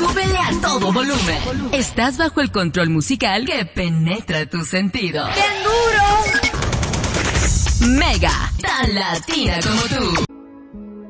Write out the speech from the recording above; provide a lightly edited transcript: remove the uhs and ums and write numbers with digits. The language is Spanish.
Súbele a todo volumen. Estás bajo el control musical que penetra tus sentidos. ¡Bien duro! Mega, tan latina como tú.